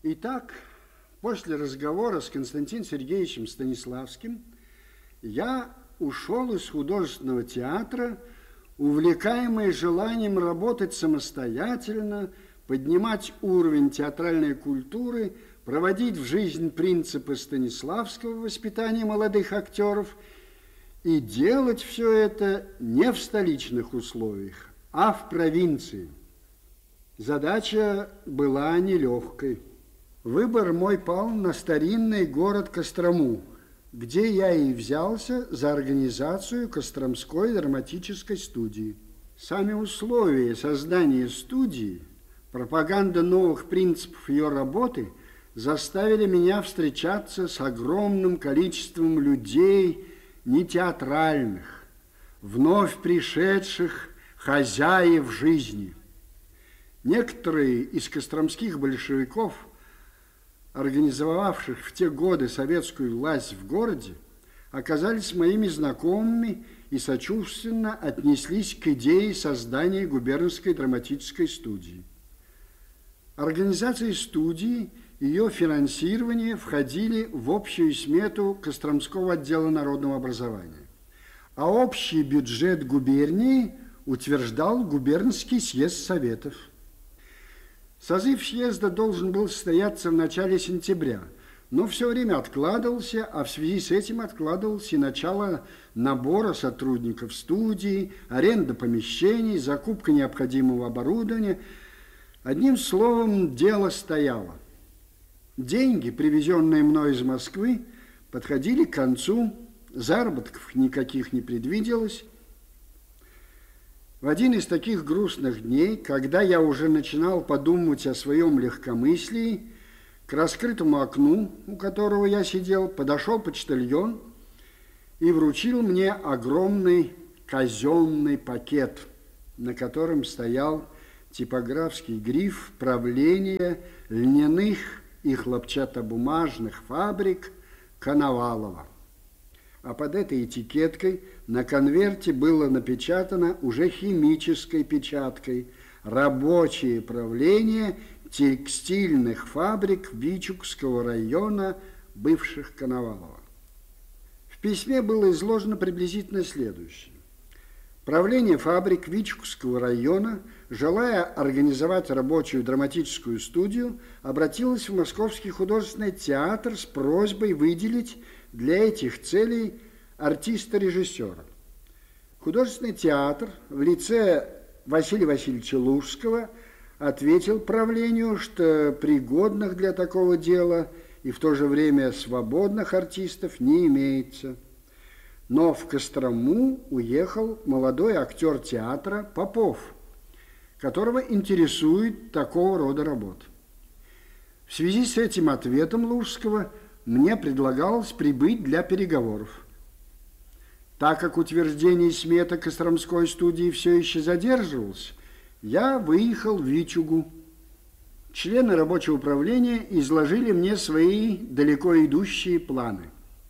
Итак, после разговора с Константином Сергеевичем Станиславским я ушел из художественного театра, увлекаемый желанием работать самостоятельно, поднимать уровень театральной культуры, проводить в жизнь принципы Станиславского воспитания молодых актеров и делать все это не в столичных условиях, а в провинции. Задача была нелегкой. Выбор мой пал на старинный город Кострому, где я и взялся за организацию Костромской драматической студии. Сами условия создания студии, пропаганда новых принципов ее работы заставили меня встречаться с огромным количеством людей нетеатральных, вновь пришедших хозяев жизни. Некоторые из костромских большевиков, организовавших в те годы советскую власть в городе, оказались моими знакомыми и сочувственно отнеслись к идее создания губернской драматической студии. Организация студии и ее финансирование входили в общую смету Костромского отдела народного образования, а общий бюджет губернии утверждал губернский съезд советов. Созыв съезда должен был состояться в начале сентября, но все время откладывался, а в связи с этим откладывалось и начало набора сотрудников студии, аренда помещений, закупка необходимого оборудования. Одним словом, дело стояло. Деньги, привезенные мной из Москвы, подходили к концу, заработков никаких не предвиделось. В один из таких грустных дней, когда я уже начинал подумать о своем легкомыслии, к раскрытому окну, у которого я сидел, подошел почтальон и вручил мне огромный казенный пакет, на котором стоял типографский гриф «Правление льняных и хлопчатобумажных фабрик Коновалова». А под этой этикеткой на конверте было напечатано уже химической печаткой «Рабочее правление текстильных фабрик Вичугского района, бывших Коновалова». В письме было изложено приблизительно следующее. Правление фабрик Вичугского района, желая организовать рабочую драматическую студию, обратилось в Московский художественный театр с просьбой выделить для этих целей артиста-режиссера. Художественный театр в лице Василия Васильевича Лужского ответил правлению, что пригодных для такого дела и в то же время свободных артистов не имеется. Но в Кострому уехал молодой актер театра Попов, которого интересует такого рода работа. В связи с этим ответом Лужского мне предлагалось прибыть для переговоров. Так как утверждение сметы Костромской студии все еще задерживалось, я выехал в Вичугу. Члены рабочего управления изложили мне свои далеко идущие планы.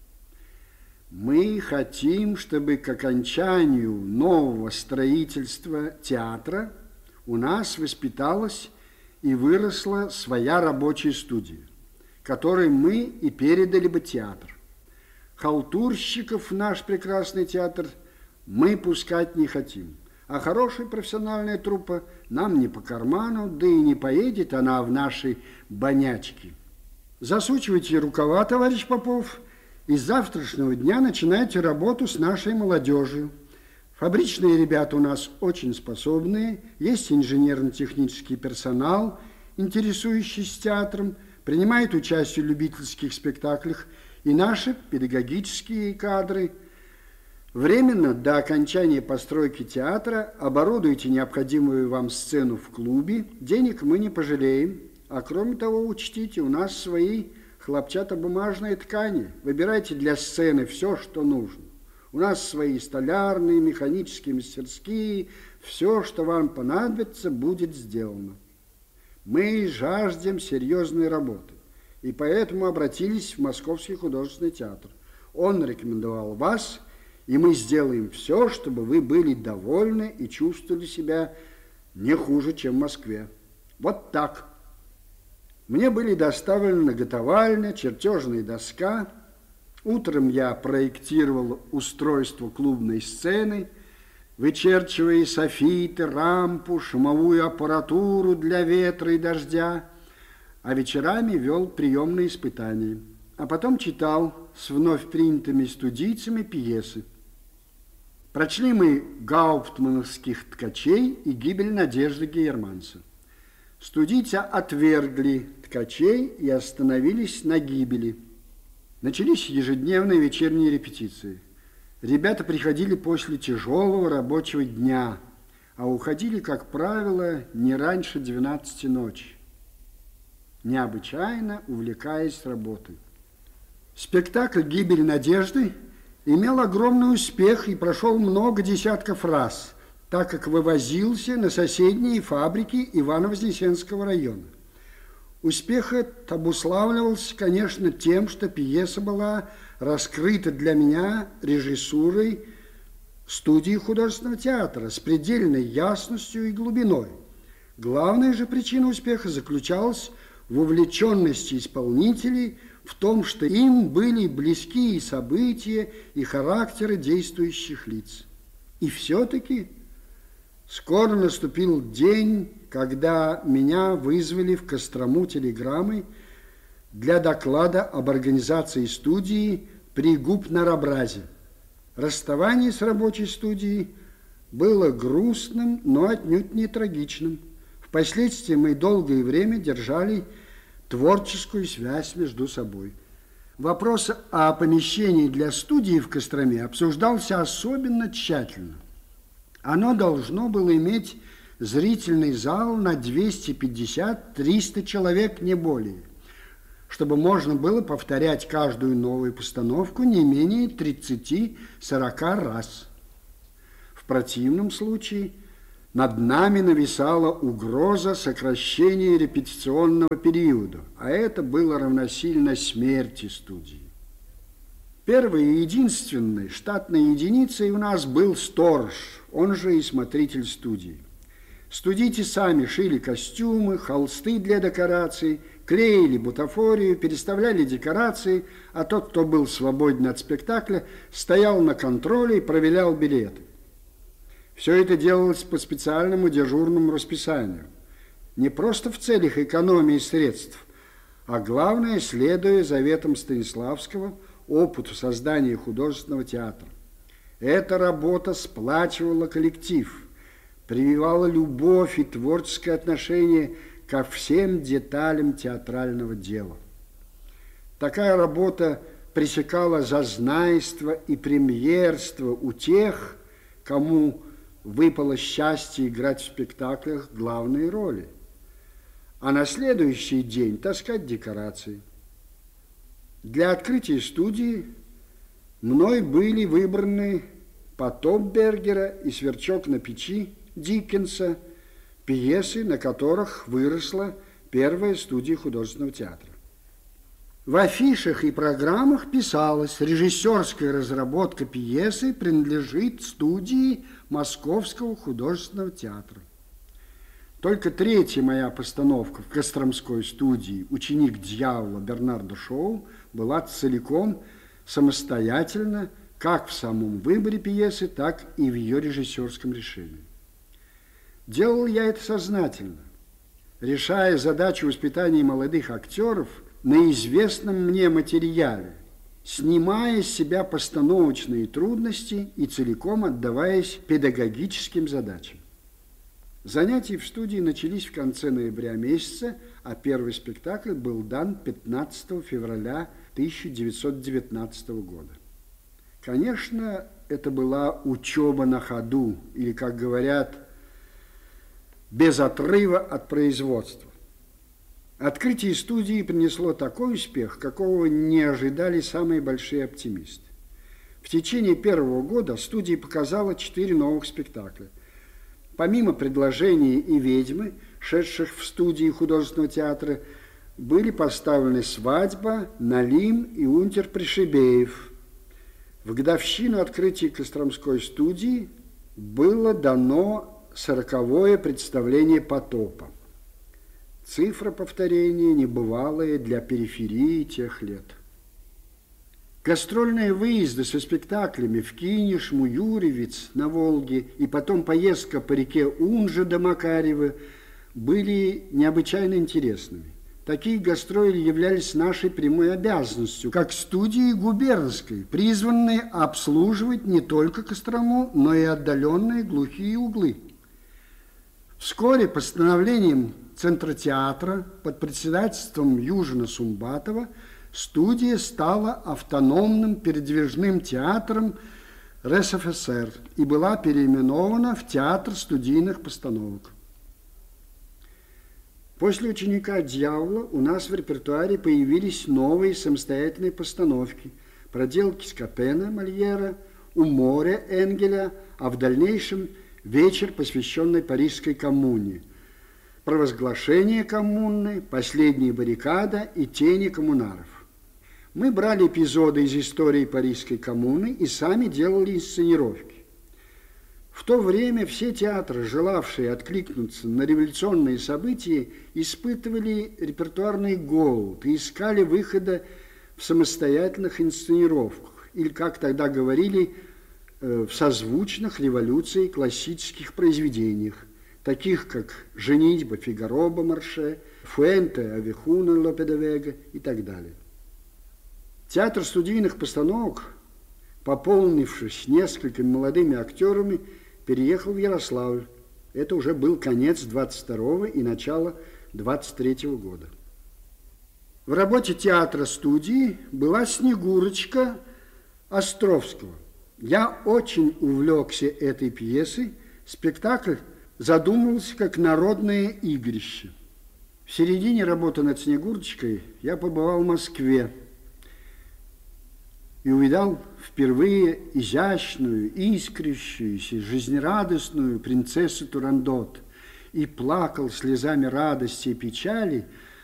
Мы хотим, чтобы к окончанию нового строительства театра у нас воспиталась и выросла своя рабочая студия, которой мы и передали бы театр. Халтурщиков в наш прекрасный театр мы пускать не хотим, а хорошая профессиональная труппа нам не по карману, да и не поедет она в наши банячки. Засучивайте рукава, товарищ Попов, и с завтрашнего дня начинайте работу с нашей молодежью. Фабричные ребята у нас очень способные, есть инженерно-технический персонал, интересующийся театром, принимает участие в любительских спектаклях и наши педагогические кадры. Временно до окончания постройки театра оборудуйте необходимую вам сцену в клубе, денег мы не пожалеем, а кроме того учтите, у нас свои хлопчатобумажные ткани, выбирайте для сцены все, что нужно. У нас свои столярные, механические мастерские, все, что вам понадобится, будет сделано. Мы жаждем серьезной работы, и поэтому обратились в Московский художественный театр. Он рекомендовал вас, и мы сделаем все, чтобы вы были довольны и чувствовали себя не хуже, чем в Москве. Вот так. Мне были доставлены наготовальня, чертежная доска. Утром я проектировал устройство клубной сцены, вычерчивая софиты, рампу, шумовую аппаратуру для ветра и дождя, а вечерами вел приемные испытания, а потом читал с вновь принятыми студийцами пьесы. Прочли мы гауптмановских ткачей и гибель Надежды Гейерманса. Студийцы отвергли ткачей и остановились на гибели. Начались ежедневные вечерние репетиции. Ребята приходили после тяжелого рабочего дня, а уходили, как правило, не раньше 12 ночи, необычайно увлекаясь работой. Спектакль «Гибель Надежды» имел огромный успех и прошел много десятков раз, так как вывозился на соседние фабрики Ивано-Вознесенского района. Успех этот обуславливался, конечно, тем, что пьеса была раскрыта для меня режиссурой студии художественного театра с предельной ясностью и глубиной. Главная же причина успеха заключалась в увлеченности исполнителей, в том, что им были близки и события, и характеры действующих лиц. И все-таки скоро наступил день, когда меня вызвали в Кострому телеграммой для доклада об организации студии при губ-наробразе. Расставание с рабочей студией было грустным, но отнюдь не трагичным. Впоследствии мы долгое время держали творческую связь между собой. Вопрос о помещении для студии в Костроме обсуждался особенно тщательно. Оно должно было иметь зрительный зал на 250-300 человек, не более, чтобы можно было повторять каждую новую постановку не менее 30-40 раз. В противном случае над нами нависала угроза сокращения репетиционного периода, а это было равносильно смерти студии. Первой и единственной штатной единицей у нас был сторож, он же и смотритель студии. Студийцы сами шили костюмы, холсты для декораций, клеили бутафорию, переставляли декорации, а тот, кто был свободен от спектакля, стоял на контроле и проверял билеты. Все это делалось по специальному дежурному расписанию, не просто в целях экономии средств, а главное, следуя заветам Станиславского, опыту создания художественного театра. Эта работа сплачивала коллектив, прививала любовь и творческое отношение ко всем деталям театрального дела. Такая работа пресекала зазнайство и премьерство у тех, кому выпало счастье играть в спектаклях главные роли, а на следующий день таскать декорации. Для открытия студии мной были выбраны «Потоп» Бергера и «Сверчок на печи» Диккенса, пьесы, на которых выросла первая студия художественного театра. В афишах и программах писалось: режиссерская разработка пьесы принадлежит студии Московского художественного театра. Только третья моя постановка в Костромской студии «Ученик дьявола» Бернарда Шоу была целиком самостоятельна как в самом выборе пьесы, так и в ее режиссерском решении. Делал я это сознательно, решая задачу воспитания молодых актеров на известном мне материале, снимая с себя постановочные трудности и целиком отдаваясь педагогическим задачам. Занятия в студии начались в конце ноября месяца, а первый спектакль был дан 15 февраля 1919 года. Конечно, это была учеба на ходу, или, как говорят, без отрыва от производства. Открытие студии принесло такой успех, какого не ожидали самые большие оптимисты. В течение первого года студия показала 4 новых спектакля. Помимо предложений и «Ведьмы», шедших в студии художественного театра, были поставлены «Свадьба», «Налим» и «Унтер Пришибеев». В годовщину открытия Костромской студии было дано 40-е представление «Потопа». Цифра повторения небывалая для периферии тех лет. Гастрольные выезды со спектаклями в Кинешму, Юрьевец на Волге и потом поездка по реке Унжа до Макарьева были необычайно интересными. Такие гастроли являлись нашей прямой обязанностью, как студии губернской, призванные обслуживать не только Кострому, но и отдаленные глухие углы. Вскоре постановлением Центра театра под председательством Южина Сумбатова студия стала автономным передвижным театром РСФСР и была переименована в Театр студийных постановок. После «Ученика дьявола» у нас в репертуаре появились новые самостоятельные постановки: «Проделки Скопена» Мольера, «У моря» Энгеля, а в дальнейшем вечер, посвященный Парижской коммуне, «Провозглашение коммуны», «Последняя баррикада» и «Тени коммунаров». Мы брали эпизоды из истории Парижской коммуны и сами делали инсценировки. В то время все театры, желавшие откликнуться на революционные события, испытывали репертуарный голод и искали выхода в самостоятельных инсценировках, или, как тогда говорили, в созвучных революции классических произведениях, таких как «Женитьба Фигаро Бомарше», «Фуэнте Авихуна Лопе де Вега» и так далее. Театр студийных постановок, пополнившись несколькими молодыми актерами, переехал в Ярославль. Это уже был конец 22-го и начало 23-го года. В работе театра-студии была «Снегурочка» Островского. Я очень увлекся этой пьесой. Спектакль задумывался как народное игрище. В середине работы над «Снегурочкой» я побывал в Москве и увидал впервые изящную, искрящуюся, жизнерадостную принцессу Турандот и плакал слезами радости и печали,